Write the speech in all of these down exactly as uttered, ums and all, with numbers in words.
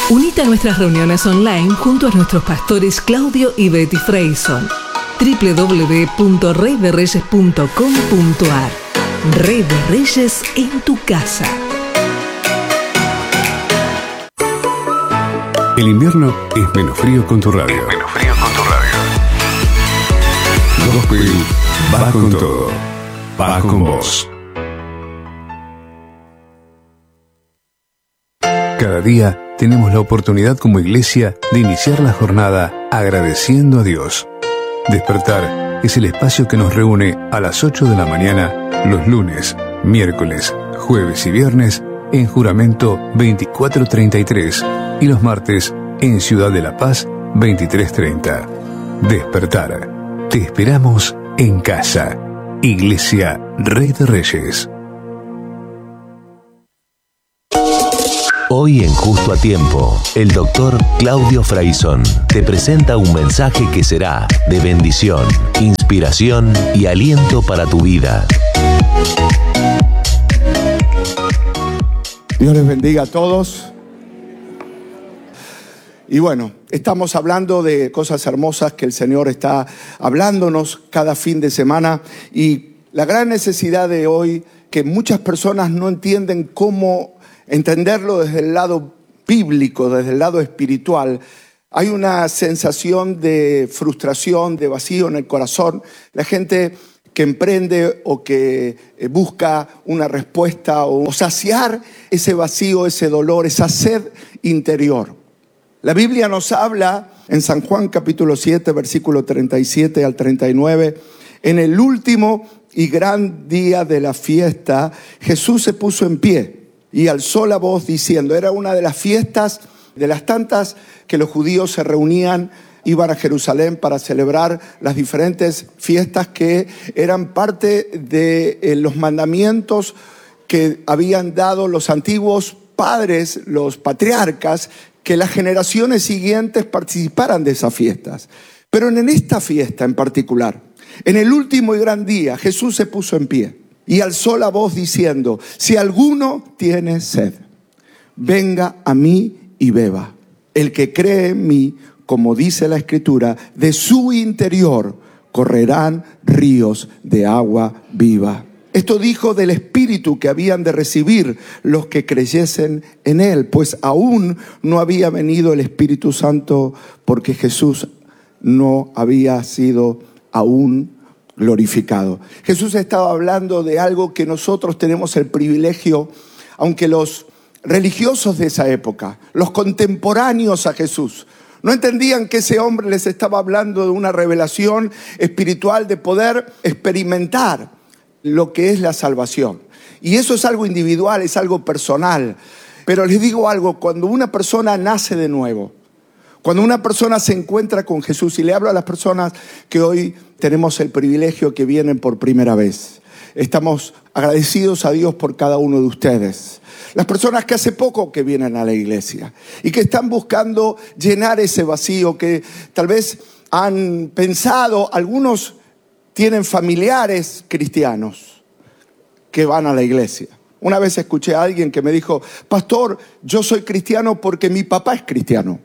Unite a nuestras reuniones online junto a nuestros pastores Claudio y Betty Freyson. doble u doble u doble u punto rey de reyes punto com punto a r. Rey de Reyes en tu casa. El invierno es menos frío con tu radio. Es menos frío con tu radio. Gospel va con todo. Va con vos. Cada día tenemos la oportunidad como iglesia de iniciar la jornada agradeciendo a Dios. Despertar es el espacio que nos reúne a las ocho de la mañana los lunes, miércoles, jueves y viernes en Juramento veinticuatro treinta y tres y los martes en Ciudad de la Paz veintitrés treinta. Despertar. Te esperamos en casa. Iglesia Rey de Reyes. Hoy en Justo a Tiempo, el doctor Claudio Freyson te presenta un mensaje que será de bendición, inspiración y aliento para tu vida. Dios les bendiga a todos. Y bueno, estamos hablando de cosas hermosas que el Señor está hablándonos cada fin de semana. Y la gran necesidad de hoy, que muchas personas no entienden cómo entenderlo desde el lado bíblico, desde el lado espiritual. Hay una sensación de frustración, de vacío en el corazón. La gente que emprende o que busca una respuesta o saciar ese vacío, ese dolor, esa sed interior. La Biblia nos habla en San Juan capítulo siete, versículo treinta y siete al treinta y nueve. En el último y gran día de la fiesta, Jesús se puso en pie y alzó la voz diciendo, era una de las fiestas, de las tantas que los judíos se reunían, iban a Jerusalén para celebrar las diferentes fiestas que eran parte de eh, los mandamientos que habían dado los antiguos padres, los patriarcas, que las generaciones siguientes participaran de esas fiestas. Pero en esta fiesta en particular, en el último y gran día, Jesús se puso en pie y alzó la voz diciendo, si alguno tiene sed, venga a mí y beba. El que cree en mí, como dice la Escritura, de su interior correrán ríos de agua viva. Esto dijo del Espíritu que habían de recibir los que creyesen en Él, pues aún no había venido el Espíritu Santo porque Jesús no había sido aún glorificado. Jesús estaba hablando de algo que nosotros tenemos el privilegio, aunque los religiosos de esa época, los contemporáneos a Jesús, no entendían que ese hombre les estaba hablando de una revelación espiritual, de poder experimentar lo que es la salvación. Y eso es algo individual, es algo personal. Pero les digo algo, cuando una persona nace de nuevo, cuando una persona se encuentra con Jesús, y le hablo a las personas que hoy tenemos el privilegio que vienen por primera vez, estamos agradecidos a Dios por cada uno de ustedes. Las personas que hace poco que vienen a la iglesia y que están buscando llenar ese vacío, que tal vez han pensado, algunos tienen familiares cristianos que van a la iglesia. Una vez escuché a alguien que me dijo, pastor, yo soy cristiano porque mi papá es cristiano.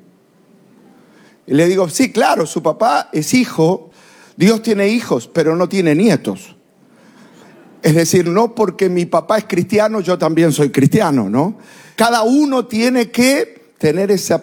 Y le digo, sí, claro, su papá es hijo, Dios tiene hijos, pero no tiene nietos. Es decir, no porque mi papá es cristiano, yo también soy cristiano, ¿no? Cada uno tiene que tener esa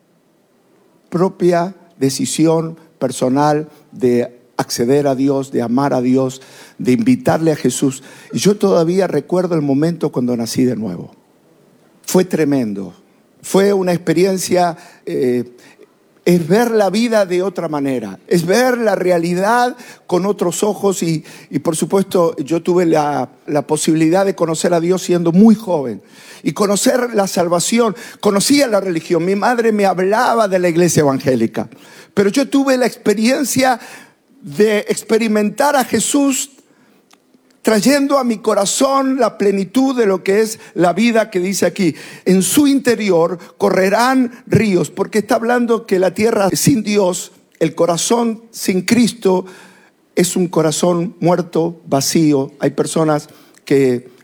propia decisión personal de acceder a Dios, de amar a Dios, de invitarle a Jesús. Y yo todavía recuerdo el momento cuando nací de nuevo. Fue tremendo. Fue una experiencia... Eh, Es ver la vida de otra manera, es ver la realidad con otros ojos y, y por supuesto yo tuve la, la posibilidad de conocer a Dios siendo muy joven y conocer la salvación. Conocía la religión, mi madre me hablaba de la iglesia evangélica, pero yo tuve la experiencia de experimentar a Jesús trayendo a mi corazón la plenitud de lo que es la vida que dice aquí. En su interior correrán ríos, porque está hablando que la tierra sin Dios, el corazón sin Cristo, es un corazón muerto, vacío. Hay personas que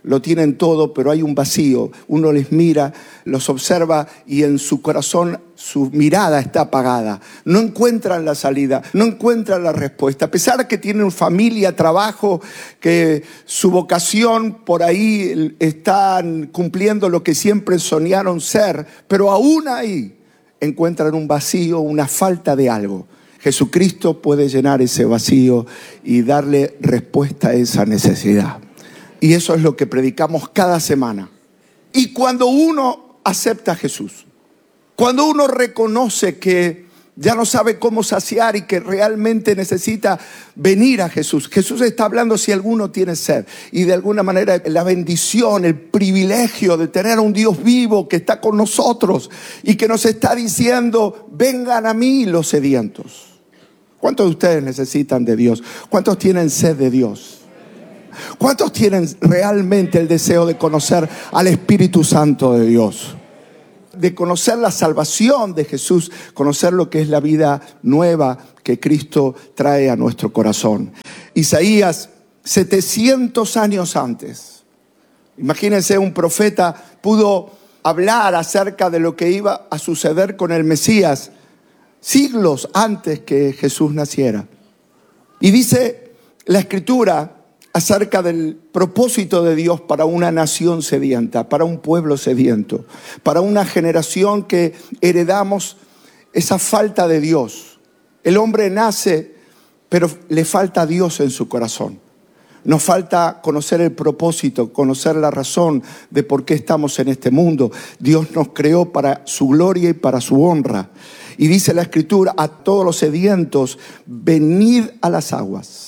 lo tienen todo, pero hay un vacío. Uno les mira, los observa y en su corazón su mirada está apagada. No encuentran la salida, no encuentran la respuesta. A pesar de que tienen familia, trabajo, que su vocación por ahí están cumpliendo lo que siempre soñaron ser, pero aún ahí encuentran un vacío, una falta de algo. Jesucristo puede llenar ese vacío y darle respuesta a esa necesidad. Y eso es lo que predicamos cada semana. Y cuando uno acepta a Jesús, cuando uno reconoce que ya no sabe cómo saciar y que realmente necesita venir a Jesús. Jesús está hablando si alguno tiene sed. Y de alguna manera la bendición, el privilegio de tener a un Dios vivo que está con nosotros y que nos está diciendo, vengan a mí los sedientos. ¿Cuántos de ustedes necesitan de Dios? ¿Cuántos tienen sed de Dios? ¿Cuántos tienen realmente el deseo de conocer al Espíritu Santo de Dios? De conocer la salvación de Jesús, conocer lo que es la vida nueva que Cristo trae a nuestro corazón. Isaías, setecientos años antes, imagínense, un profeta pudo hablar acerca de lo que iba a suceder con el Mesías siglos antes que Jesús naciera. Y dice la Escritura acerca del propósito de Dios para una nación sedienta, para un pueblo sediento, para una generación que heredamos esa falta de Dios. El hombre nace, pero le falta Dios en su corazón. Nos falta conocer el propósito, conocer la razón de por qué estamos en este mundo. Dios nos creó para su gloria y para su honra. Y dice la Escritura, a todos los sedientos, venid a las aguas.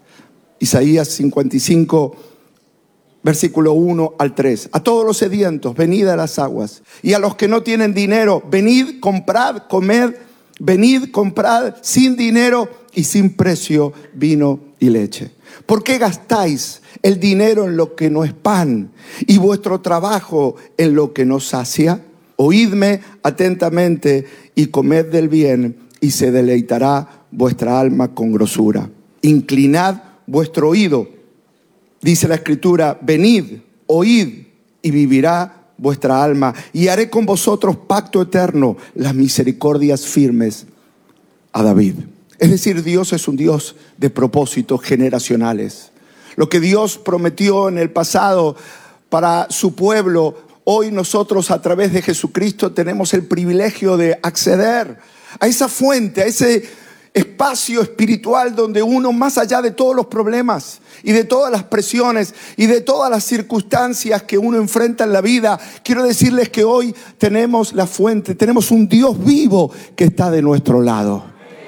Isaías cincuenta y cinco, versículo uno al tres. A todos los sedientos, venid a las aguas. Y a los que no tienen dinero, venid, comprad, comed, venid, comprad sin dinero y sin precio vino y leche. ¿Por qué gastáis el dinero en lo que no es pan y vuestro trabajo en lo que no sacia? Oídme atentamente y comed del bien, y se deleitará vuestra alma con grosura. Inclinad vuestro oído, dice la Escritura, venid, oíd, y vivirá vuestra alma, y haré con vosotros pacto eterno, las misericordias firmes a David. Es decir, Dios es un Dios de propósitos generacionales. Lo que Dios prometió en el pasado para su pueblo, hoy nosotros a través de Jesucristo tenemos el privilegio de acceder a esa fuente, a ese espacio espiritual donde uno, más allá de todos los problemas y de todas las presiones y de todas las circunstancias que uno enfrenta en la vida, quiero decirles que hoy tenemos la fuente, tenemos un Dios vivo que está de nuestro lado.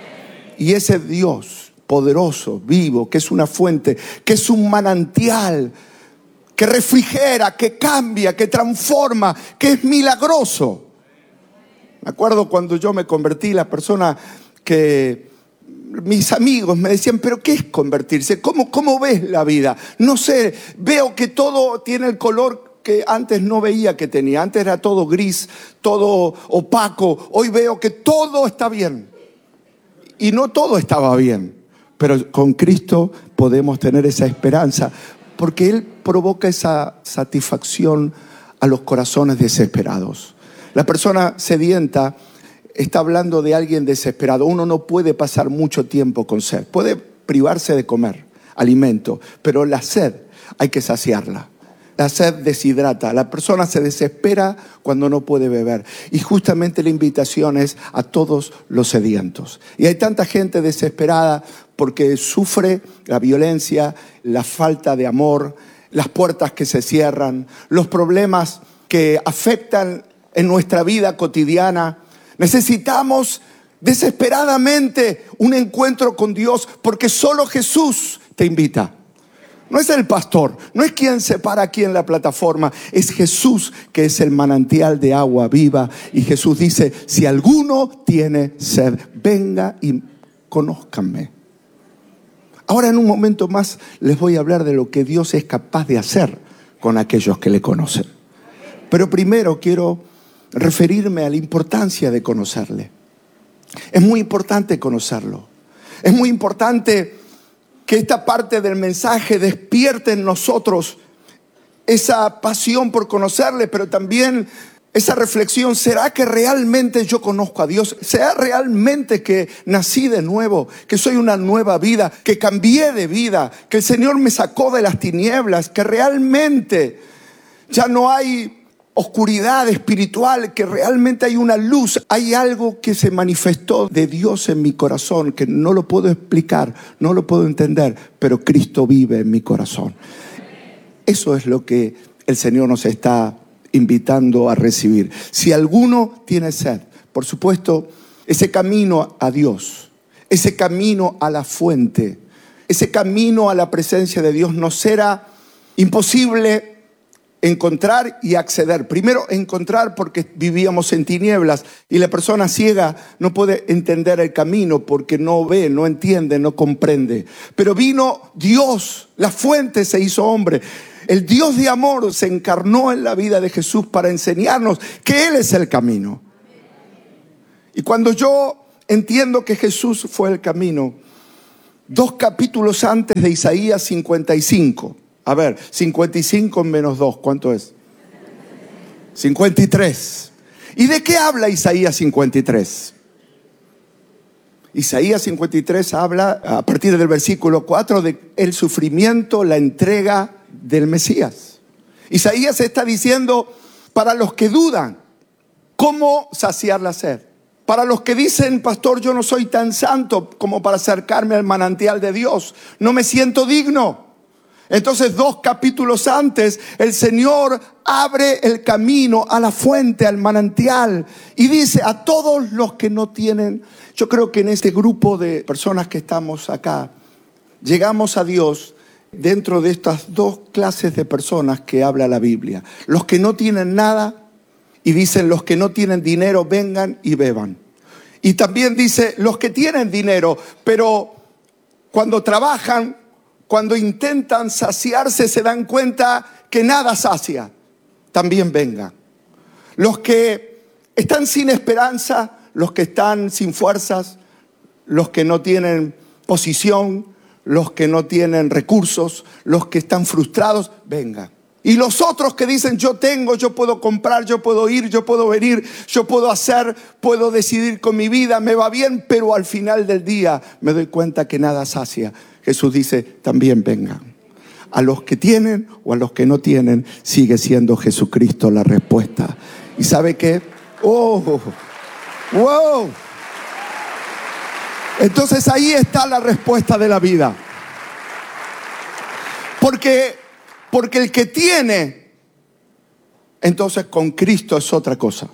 Y ese Dios poderoso, vivo, que es una fuente, que es un manantial, que refrigera, que cambia, que transforma, que es milagroso. Me acuerdo cuando yo me convertí, la persona que mis amigos me decían, ¿pero qué es convertirse? ¿Cómo, cómo ves la vida? No sé, veo que todo tiene el color que antes no veía que tenía. Antes era todo gris, todo opaco. Hoy veo que todo está bien. Y no todo estaba bien. Pero con Cristo podemos tener esa esperanza, porque Él provoca esa satisfacción a los corazones desesperados. La persona sedienta está hablando de alguien desesperado. Uno no puede pasar mucho tiempo con sed. Puede privarse de comer alimento, pero la sed hay que saciarla. La sed deshidrata. La persona se desespera cuando no puede beber. Y justamente la invitación es a todos los sedientos. Y hay tanta gente desesperada porque sufre la violencia, la falta de amor, las puertas que se cierran, los problemas que afectan en nuestra vida cotidiana. Necesitamos desesperadamente un encuentro con Dios, porque solo Jesús te invita. No es el pastor, no es quien se para aquí en la plataforma, es Jesús que es el manantial de agua viva. Y Jesús dice, si alguno tiene sed, venga y conózcanme. Ahora en un momento más les voy a hablar de lo que Dios es capaz de hacer con aquellos que le conocen. Pero primero quiero referirme a la importancia de conocerle. Es muy importante conocerlo. Es muy importante que esta parte del mensaje despierte en nosotros esa pasión por conocerle, pero también esa reflexión, ¿será que realmente yo conozco a Dios? ¿Será realmente que nací de nuevo? Que soy una nueva vida, que cambié de vida, que el Señor me sacó de las tinieblas, que realmente ya no hay oscuridad espiritual, que realmente hay una luz, hay algo que se manifestó de Dios en mi corazón, que no lo puedo explicar, no lo puedo entender, pero Cristo vive en mi corazón. Eso es lo que el Señor nos está invitando a recibir. Si alguno tiene sed, por supuesto, ese camino a Dios, ese camino a la fuente, ese camino a la presencia de Dios nos será imposible encontrar y acceder. Primero, encontrar porque vivíamos en tinieblas y la persona ciega no puede entender el camino porque no ve, no entiende, no comprende. Pero vino Dios, la fuente se hizo hombre. El Dios de amor se encarnó en la vida de Jesús para enseñarnos que Él es el camino. Y cuando yo entiendo que Jesús fue el camino, dos capítulos antes de Isaías cincuenta y cinco, a ver, cincuenta y cinco menos dos, ¿cuánto es? cincuenta y tres. ¿Y de qué habla Isaías cincuenta y tres? Isaías cincuenta y tres habla, a partir del versículo cuatro, de el sufrimiento, la entrega del Mesías. Isaías está diciendo, para los que dudan, ¿cómo saciar la sed? Para los que dicen, pastor, yo no soy tan santo como para acercarme al manantial de Dios, no me siento digno. Entonces, dos capítulos antes, el Señor abre el camino a la fuente, al manantial, y dice a todos los que no tienen. Yo creo que en este grupo de personas que estamos acá, llegamos a Dios dentro de estas dos clases de personas que habla la Biblia. Los que no tienen nada, y dicen los que no tienen dinero, vengan y beban. Y también dice los que tienen dinero, pero cuando trabajan, cuando intentan saciarse, se dan cuenta que nada sacia. También vengan. Los que están sin esperanza, los que están sin fuerzas, los que no tienen posición, los que no tienen recursos, los que están frustrados, vengan. Y los otros que dicen, yo tengo, yo puedo comprar, yo puedo ir, yo puedo venir, yo puedo hacer, puedo decidir con mi vida, me va bien, pero al final del día me doy cuenta que nada sacia. Jesús dice, también vengan. A los que tienen o a los que no tienen, sigue siendo Jesucristo la respuesta. ¿Y sabe qué? ¡Oh! ¡Wow! Entonces ahí está la respuesta de la vida. Porque, porque el que tiene, entonces con Cristo es otra cosa.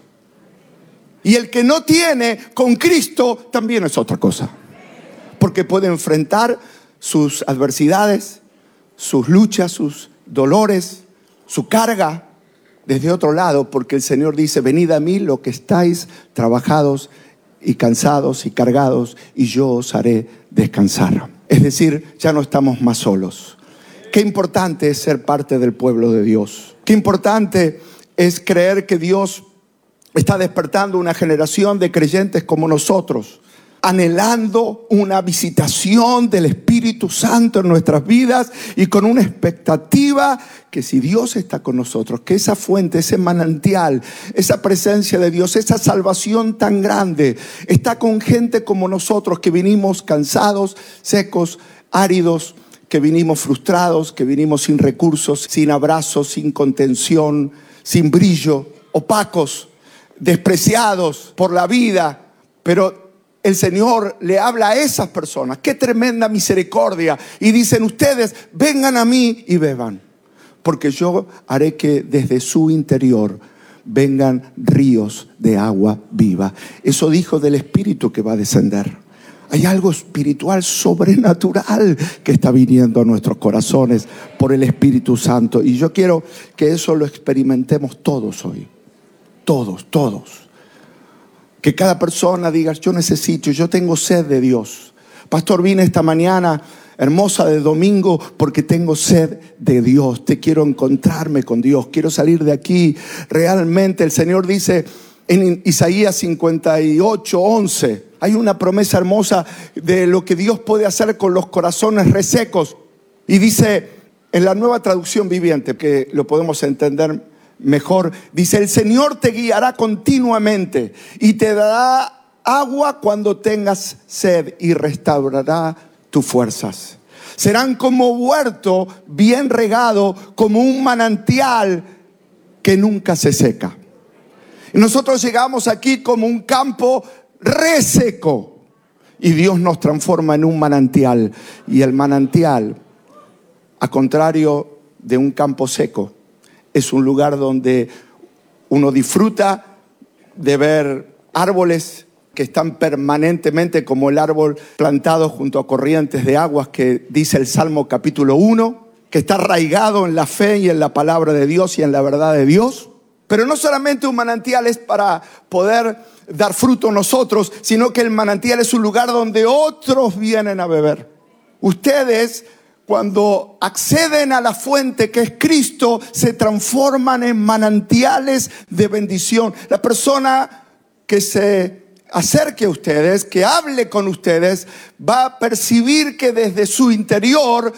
Y el que no tiene, con Cristo también es otra cosa. Porque puede enfrentar sus adversidades, sus luchas, sus dolores, su carga desde otro lado, porque el Señor dice, venid a mí los que estáis trabajados y cansados y cargados, y yo os haré descansar. Es decir, ya no estamos más solos. Qué importante es ser parte del pueblo de Dios. Qué importante es creer que Dios está despertando una generación de creyentes como nosotros, anhelando una visitación del Espíritu Santo en nuestras vidas y con una expectativa que si Dios está con nosotros, que esa fuente, ese manantial, esa presencia de Dios, esa salvación tan grande, está con gente como nosotros que vinimos cansados, secos, áridos, que vinimos frustrados, que vinimos sin recursos, sin abrazos, sin contención, sin brillo, opacos, despreciados por la vida, pero el Señor le habla a esas personas. ¡Qué tremenda misericordia! Y dicen ustedes, vengan a mí y beban, porque yo haré que desde su interior vengan ríos de agua viva. Eso dijo del Espíritu que va a descender. Hay algo espiritual sobrenatural que está viniendo a nuestros corazones por el Espíritu Santo. Y yo quiero que eso lo experimentemos todos hoy. Todos, todos. Que cada persona diga, yo necesito, yo tengo sed de Dios. Pastor, vine esta mañana hermosa de domingo porque tengo sed de Dios. Te quiero encontrarme con Dios. Quiero salir de aquí. Realmente el Señor dice en Isaías cincuenta y ocho, once, hay una promesa hermosa de lo que Dios puede hacer con los corazones resecos. Y dice, En la Nueva Traducción Viviente, que lo podemos entender mejor, dice: el Señor te guiará continuamente y te dará agua cuando tengas sed y restaurará tus fuerzas. Serán como huerto bien regado, como un manantial que nunca se seca. Y nosotros llegamos aquí como un campo reseco y Dios nos transforma en un manantial. Y el manantial, a contrario de un campo seco, es un lugar donde uno disfruta de ver árboles que están permanentemente, como el árbol plantado junto a corrientes de aguas que dice el Salmo capítulo uno, que está arraigado en la fe y en la palabra de Dios y en la verdad de Dios. Pero no solamente un manantial es para poder dar fruto nosotros, sino que el manantial es un lugar donde otros vienen a beber. Ustedes, cuando acceden a la fuente que es Cristo, se transforman en manantiales de bendición. La persona que se acerque a ustedes, que hable con ustedes, va a percibir que desde su interior